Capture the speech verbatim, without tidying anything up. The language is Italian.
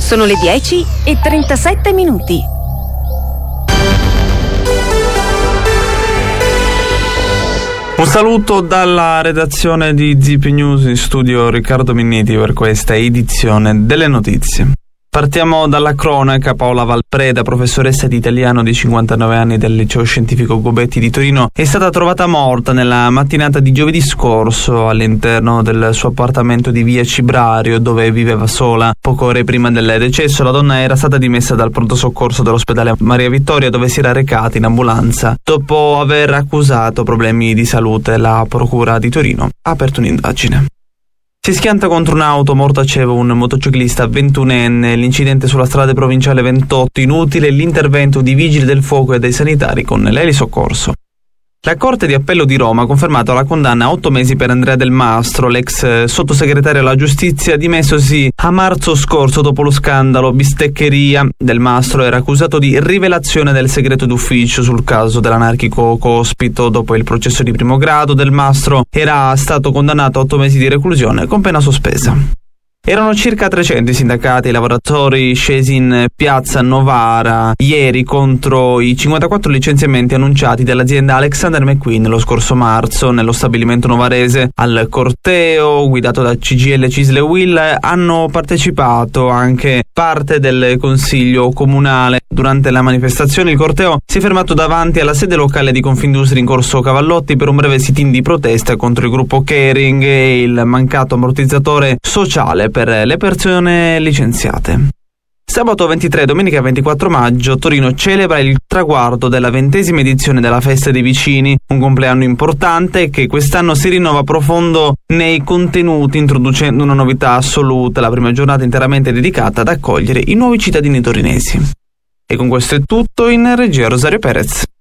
Sono le dieci e trentasette minuti. Un saluto dalla redazione di Zip News, in studio Riccardo Minniti per questa edizione delle notizie. Partiamo dalla cronaca. Paola Valpreda, professoressa di italiano di cinquantanove anni del liceo scientifico Gobetti di Torino, è stata trovata morta nella mattinata di giovedì scorso all'interno del suo appartamento di via Cibrario, dove viveva sola. Poche ore prima del decesso la donna era stata dimessa dal pronto soccorso dell'ospedale Maria Vittoria, dove si era recata in ambulanza dopo aver accusato problemi di salute. La procura di Torino ha aperto un'indagine. Si schianta contro un'auto, morto a Cevo un motociclista ventunenne. L'incidente sulla strada provinciale ventotto, inutile l'intervento di vigili del fuoco e dei sanitari con l'elisoccorso. La Corte di Appello di Roma ha confermato la condanna a otto mesi per Andrea Del Mastro, l'ex sottosegretario alla giustizia dimessosi a marzo scorso dopo lo scandalo bisteccheria. Del Mastro era accusato di rivelazione del segreto d'ufficio sul caso dell'anarchico Cospito. Dopo il processo di primo grado, Del Mastro era stato condannato a otto mesi di reclusione con pena sospesa. Erano circa trecento i sindacati e i lavoratori scesi in piazza Novara ieri contro i cinquantaquattro licenziamenti annunciati dall'azienda Alexander McQueen lo scorso marzo nello stabilimento novarese. Al corteo, guidato da C G I L, CISL e U I L, hanno partecipato anche parte del consiglio comunale. Durante la manifestazione il corteo si è fermato davanti alla sede locale di Confindustria in corso Cavallotti per un breve sit-in di protesta contro il gruppo Kering e il mancato ammortizzatore sociale per le persone licenziate. Sabato ventitré e domenica ventiquattro maggio Torino celebra il traguardo della ventesima edizione della Festa dei Vicini, un compleanno importante che quest'anno si rinnova profondo nei contenuti, introducendo una novità assoluta: la prima giornata interamente dedicata ad accogliere i nuovi cittadini torinesi. E con questo è tutto. In regia Rosario Perez.